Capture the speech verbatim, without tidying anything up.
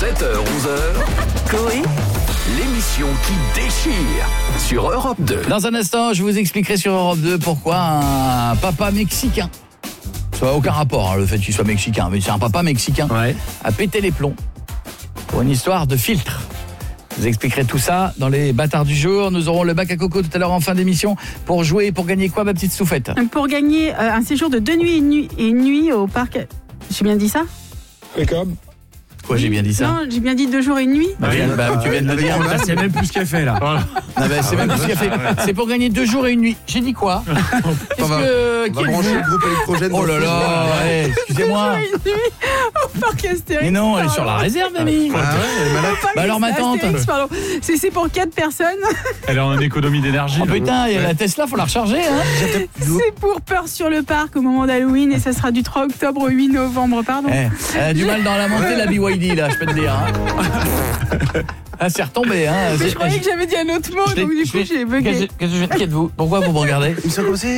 sept heures onze heures, Coé, l'émission qui déchire sur Europe deux. Dans un instant, je vous expliquerai sur Europe deux pourquoi un papa mexicain, ça n'a aucun rapport, hein, le fait qu'il soit mexicain, mais c'est un papa mexicain, ouais. a pété les plombs pour une histoire de filtre. Je vous expliquerai tout ça dans les bâtards du jour. Nous aurons le bac à coco tout à l'heure en fin d'émission pour jouer, pour gagner quoi, ma petite Soufette? Pour gagner euh, un séjour de deux nuits et, nu- et une nuit au parc... J'ai bien dit ça? Comme Quoi, j'ai bien dit ça? Non, j'ai bien dit deux jours et une nuit. Bah, oui, bah, tu viens de le dire. Là, c'est même plus ce qu'elle fait là. Ah bah, c'est même plus ce qu'il a fait. C'est pour gagner deux jours et une nuit. J'ai dit quoi? Qu'est-ce que... On va brancher le groupe électrogène. Oh là là, ouais, excusez-moi. Deux jours et une nuit au parc Astérix. Mais non, elle est sur la réserve, mamie. Ah ouais, elle est malade. Au parc Bah alors, ma tante. Astérix, pardon. C'est, c'est pour quatre personnes. Elle est en économie d'énergie. Oh putain, il y a la Tesla, faut la recharger, hein. C'est pour Peur sur le parc au moment d'Halloween et ça sera du trois octobre au huit novembre, pardon. Eh, elle a du mal dans la montée, la B Y D, là, je peux te dire. Hein. Ah, c'est retombé, hein. Mais je croyais que j'avais dit un autre mot, Je l'ai- donc du je coup l'ai- j'ai bugué. Qu'est-ce que je fais de vous? Pourquoi vous me regardez? Ils sont comme ça.